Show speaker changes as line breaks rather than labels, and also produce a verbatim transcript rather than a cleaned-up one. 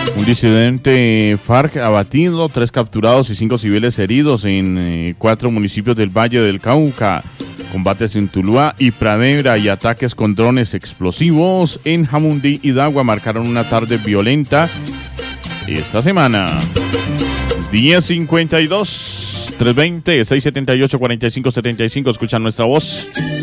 Un disidente FARC abatido, tres capturados y cinco civiles heridos en eh, cuatro municipios del Valle del Cauca. Combates en Tuluá y Pradera y ataques con drones explosivos en Jamundí y Dagua marcaron una tarde violenta esta semana. diez cincuenta y dos, trescientos veinte, seiscientos setenta y ocho, cuarenta y cinco setenta y cinco. Escuchan nuestra voz.